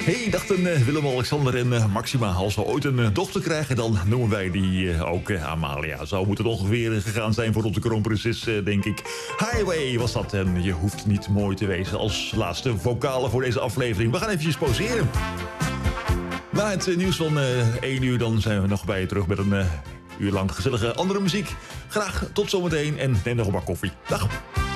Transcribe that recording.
Hey, dachten Willem-Alexander en Maxima. Als we ooit een dochter krijgen, dan noemen wij die ook Amalia. Zo moet het ongeveer gegaan zijn voor onze kroonprinses, denk ik. Highway was dat. En je hoeft niet mooi te wezen als laatste vocale voor deze aflevering. We gaan eventjes pauzeren. Na het nieuws van 1 uur, dan zijn we nog bij je terug met een uur lang gezellige andere muziek. Graag tot zometeen en neem nog een bak koffie. Dag!